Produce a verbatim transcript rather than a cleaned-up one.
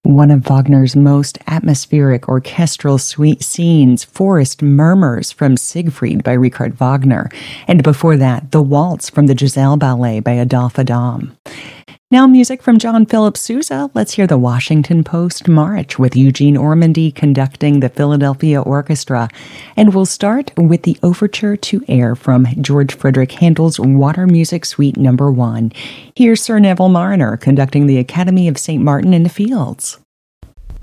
one of Wagner's most atmospheric orchestral suite scenes, Forest Murmurs from Siegfried by Richard Wagner, and before that, The Waltz from the Giselle Ballet by Adolphe Adam. Now music from John Philip Sousa. Let's hear the Washington Post March with Eugene Ormandy conducting the Philadelphia Orchestra. And we'll start with the Overture to Air from George Frederick Handel's Water Music Suite Number One. Here's Sir Neville Marriner conducting the Academy of Saint Martin in the Fields.